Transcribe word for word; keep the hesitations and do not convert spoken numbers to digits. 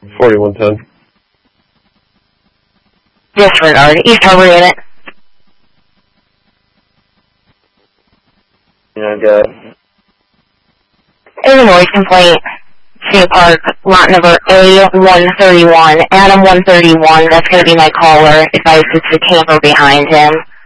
forty-one ten. Disregard. East Harbor unit. Yeah, I got There's a noise complaint. City Park, lot number A one thirty-one. Adam one thirty-one, that's going to be my caller. Advice it's the camper behind him.